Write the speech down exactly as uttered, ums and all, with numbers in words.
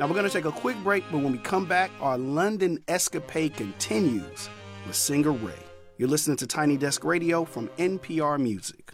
Now we're going to take a quick break, but when we come back, our London escapade continues with singer Ray. You're listening to Tiny Desk Radio from N P R Music.